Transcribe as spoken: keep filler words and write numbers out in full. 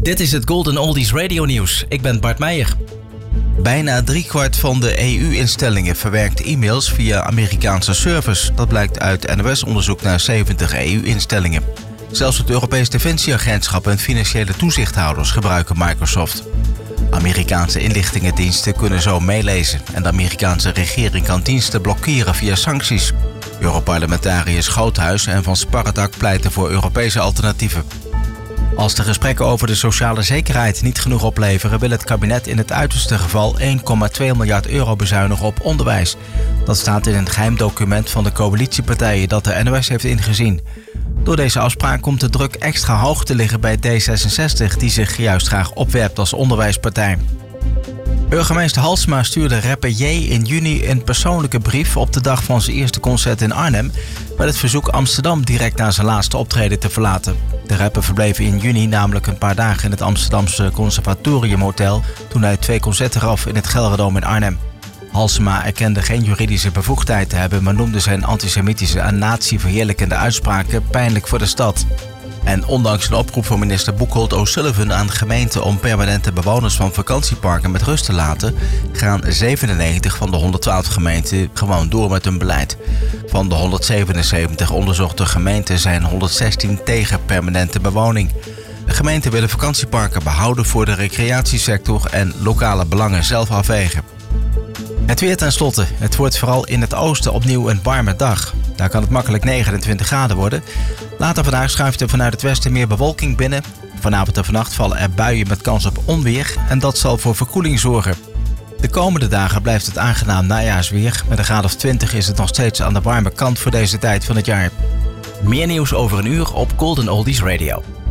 Dit is het Golden Oldies Radio Nieuws. Ik ben Bart Meijer. Bijna driekwart van de E U-instellingen verwerkt e-mails via Amerikaanse servers. Dat blijkt uit N O S-onderzoek naar zeventig E U-instellingen. Zelfs het Europees Defensieagentschap en financiële toezichthouders gebruiken Microsoft. Amerikaanse inlichtingendiensten kunnen zo meelezen en de Amerikaanse regering kan diensten blokkeren via sancties. Europarlementariërs Groothuis en Van Sparretak pleiten voor Europese alternatieven. Als de gesprekken over de sociale zekerheid niet genoeg opleveren, wil het kabinet in het uiterste geval één komma twee miljard euro bezuinigen op onderwijs. Dat staat in een geheim document van de coalitiepartijen dat de N O S heeft ingezien. Door deze afspraak komt de druk extra hoog te liggen bij D zesenzestig, die zich juist graag opwerpt als onderwijspartij. Burgemeester Halsema stuurde rapper J in juni een persoonlijke brief op de dag van zijn eerste concert in Arnhem met het verzoek Amsterdam direct na zijn laatste optreden te verlaten. De rapper verbleef in juni namelijk een paar dagen in het Amsterdamse Conservatoriumhotel toen hij twee concerten gaf in het Gelredome in Arnhem. Halsema erkende geen juridische bevoegdheid te hebben, maar noemde zijn antisemitische en nazi-verheerlijkende uitspraken pijnlijk voor de stad. En ondanks een oproep van minister Boekholt O'Sullivan aan gemeenten om permanente bewoners van vakantieparken met rust te laten, gaan zevenennegentig van de honderdtwaalf gemeenten gewoon door met hun beleid. Van de honderdzevenenzeventig onderzochte gemeenten zijn honderdzestien tegen permanente bewoning. De gemeenten willen vakantieparken behouden voor de recreatiesector en lokale belangen zelf afwegen. Het weer tenslotte. Het wordt vooral in het oosten opnieuw een warme dag. Daar kan het makkelijk negenentwintig graden worden. Later vandaag schuift er vanuit het westen meer bewolking binnen. Vanavond en vannacht vallen er buien met kans op onweer en dat zal voor verkoeling zorgen. De komende dagen blijft het aangenaam najaarsweer. Met een graad of twintig is het nog steeds aan de warme kant voor deze tijd van het jaar. Meer nieuws over een uur op Golden Oldies Radio.